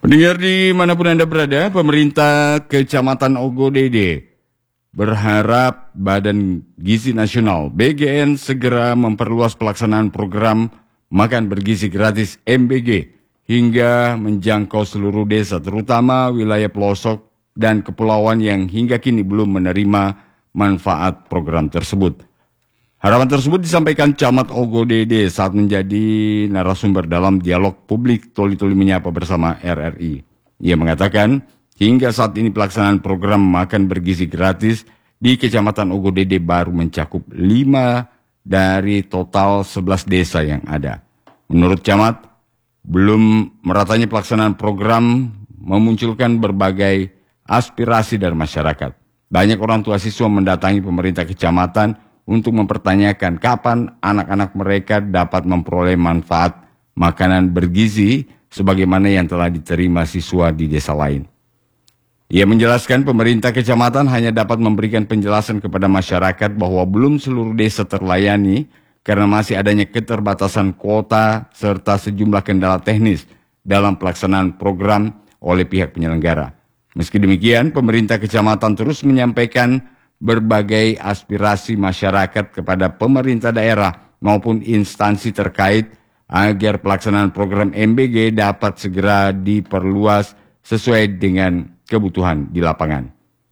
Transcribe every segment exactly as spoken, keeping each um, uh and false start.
Pendengar dimanapun Anda berada, pemerintah Kecamatan Ogodede berharap Badan Gizi Nasional B G N segera memperluas pelaksanaan program makan bergizi gratis M B G hingga menjangkau seluruh desa, terutama wilayah pelosok dan kepulauan yang hingga kini belum menerima manfaat program tersebut. Harapan tersebut disampaikan Camat Ogodede saat menjadi narasumber dalam dialog publik Toli Toli Menyapa bersama R R I. Ia mengatakan, hingga saat ini pelaksanaan program makan bergizi gratis di Kecamatan Ogodede baru mencakup lima dari total sebelas desa yang ada. Menurut Camat, belum meratanya pelaksanaan program memunculkan berbagai aspirasi dari masyarakat. Banyak orang tua siswa mendatangi pemerintah kecamatan untuk mempertanyakan kapan anak-anak mereka dapat memperoleh manfaat makanan bergizi sebagaimana yang telah diterima siswa di desa lain. Ia menjelaskan pemerintah kecamatan hanya dapat memberikan penjelasan kepada masyarakat bahwa belum seluruh desa terlayani karena masih adanya keterbatasan kuota serta sejumlah kendala teknis dalam pelaksanaan program oleh pihak penyelenggara. Meski demikian, pemerintah kecamatan terus menyampaikan berbagai aspirasi masyarakat kepada pemerintah daerah maupun instansi terkait agar pelaksanaan program M B G dapat segera diperluas sesuai dengan kebutuhan di lapangan.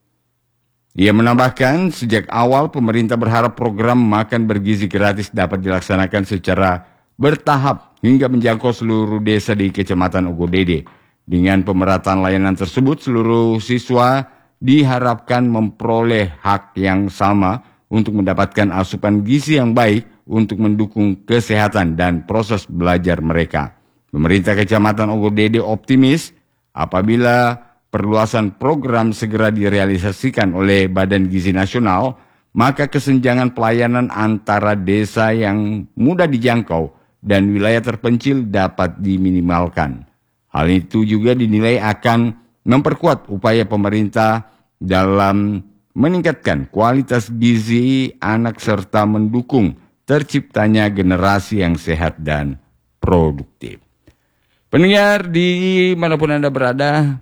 Ia menambahkan, sejak awal pemerintah berharap program makan bergizi gratis dapat dilaksanakan secara bertahap hingga menjangkau seluruh desa di Kecamatan Ogodede. Dengan pemerataan layanan tersebut, seluruh siswa diharapkan memperoleh hak yang sama untuk mendapatkan asupan gizi yang baik untuk mendukung kesehatan dan proses belajar mereka. Pemerintah Kecamatan Ogodede optimis apabila perluasan program segera direalisasikan oleh Badan Gizi Nasional, maka kesenjangan pelayanan antara desa yang mudah dijangkau dan wilayah terpencil dapat diminimalkan. Hal itu juga dinilai akan memperkuat upaya pemerintah dalam meningkatkan kualitas gizi anak serta mendukung terciptanya generasi yang sehat dan produktif. Pendengar dimanapun Anda berada,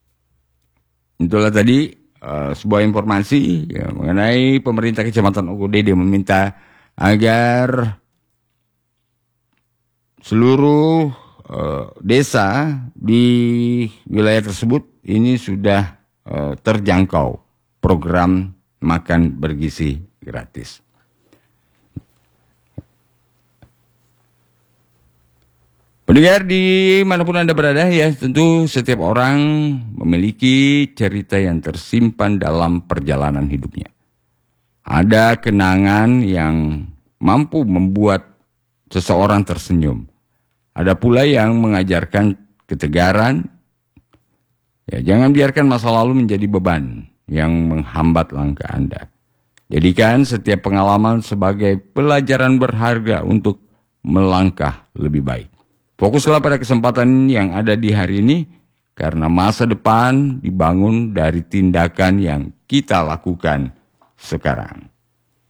itulah tadi uh, sebuah informasi ya, mengenai pemerintah Kecamatan Ogodede meminta agar seluruh uh, desa di wilayah tersebut ini sudah uh, terjangkau program makan bergizi gratis. Pendengar dimanapun Anda berada, ya tentu setiap orang memiliki cerita yang tersimpan dalam perjalanan hidupnya. Ada kenangan yang mampu membuat seseorang tersenyum. Ada pula yang mengajarkan ketegaran. Ya, jangan biarkan masa lalu menjadi beban yang menghambat langkah Anda. Jadikan setiap pengalaman sebagai pelajaran berharga untuk melangkah lebih baik. Fokuslah pada kesempatan yang ada di hari ini, karena masa depan dibangun dari tindakan yang kita lakukan sekarang.